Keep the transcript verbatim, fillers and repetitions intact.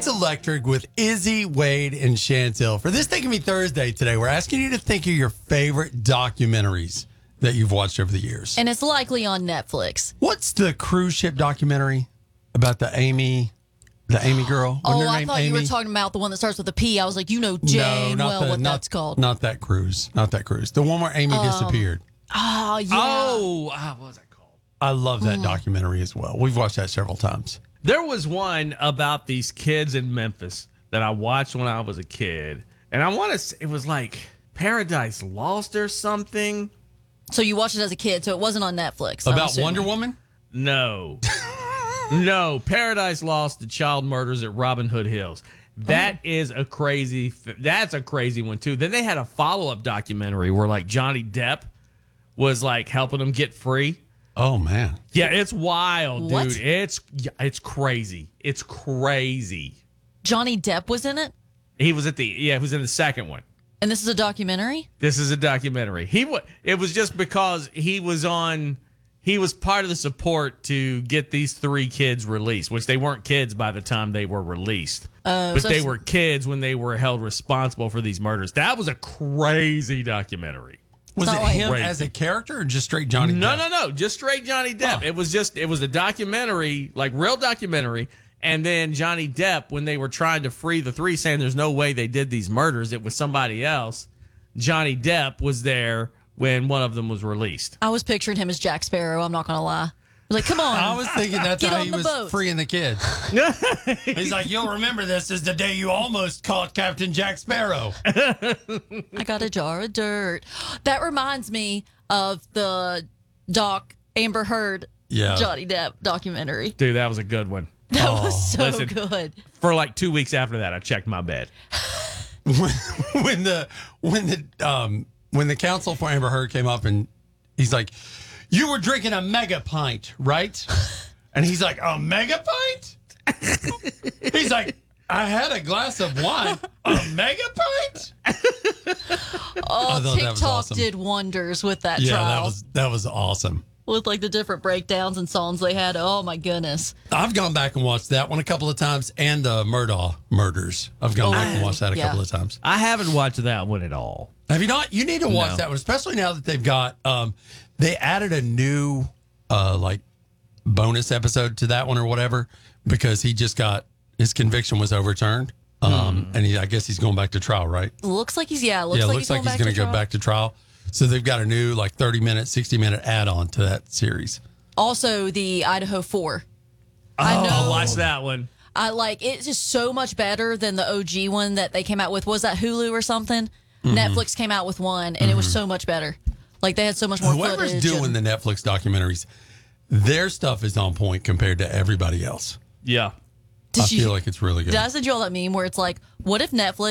It's Electric with Izzy, Wade, and Chantel. For this Thinking Me Thursday today, we're asking you to think of your favorite documentaries that you've watched over the years. And it's likely on Netflix. What's the cruise ship documentary about the Amy, the Amy girl? Wasn't Oh, her I name thought Amy? you were talking about the one that starts with a P. I was like, you know, Jane, not well, the- what not- that's called. Not that cruise. Not that cruise. The one where Amy disappeared. Oh, yeah. Oh, ah, what was that called? I love that Mm. documentary as well. We've watched that several times. There was one about these kids in Memphis that I watched when I was a kid. And I want to say it was like Paradise Lost or something. So you watched it as a kid, so it wasn't on Netflix. I'm About assuming. Wonder Woman? No. No, Paradise Lost, the child murders at Robin Hood Hills. That is a crazy, that's a crazy one too. Then they had a follow-up documentary where like Johnny Depp was like helping them get free. Oh, man. Yeah, it's wild, dude. What? It's it's crazy. It's crazy. Johnny Depp was in it, He was at the yeah, he was in the second one. and this is a documentary? This is a documentary. He wa It was just because he was on. He was part of the support to get these three kids released, which they weren't kids by the time they were released, Uh, but so they it's- were kids when they were held responsible for these murders. That was a crazy documentary. Was It's it not like- him Crazy. as a character or just straight Johnny No, Depp? no, no, just straight Johnny Depp. Huh. It was just it was a documentary, like real documentary. And then Johnny Depp, when they were trying to free the three, saying there's no way they did these murders, it was somebody else. Johnny Depp was there when one of them was released. I was picturing him as Jack Sparrow. I'm not going to lie. I was like, come on. I was thinking that's Get how on he the was boat. freeing the kids. He's like, you'll remember this as the day you almost caught Captain Jack Sparrow. I got a jar of dirt. That reminds me of the doc Amber Heard Yeah. Johnny Depp documentary. Dude, that was a good one. That Oh, was so listen. good. For like two weeks after that, I checked my bed. when, when the when the um when the counsel for Amber Heard came up and he's like, you were drinking a mega pint, right? And he's like, a mega pint? He's like, I had a glass of wine. A mega pint? Oh, thought that was TikTok awesome. did wonders with that Yeah, trial. that was that was awesome. With like the different breakdowns and songs they had. Oh my goodness. I've gone back and watched that one a couple of times, and the Murdaugh murders. I've gone back and watched that a yeah. couple of times. I haven't watched that one at all. Have you not? You need to watch No. that one, especially now that they've got um they added a new uh like bonus episode to that one or whatever, because he just got his conviction was overturned. Um and he I guess he's going back to trial, right? Looks like he's, yeah, looks yeah, it like looks he's like going he's back gonna to go trial. back to trial. So they've got a new like thirty minute, sixty minute add on to that series. Also, the Idaho four. I Oh, know. I'll watch that one. I like it's just so much better than the O G one that they came out with. Was that Hulu or something? Mm-hmm. Netflix came out with one, and it was so much better. Like they had so much more Whoever's footage. doing and- the Netflix documentaries, their stuff is on point compared to everybody else. Yeah. Did I you- feel like it's really good. Did I send you all that meme where it's like, what if Netflix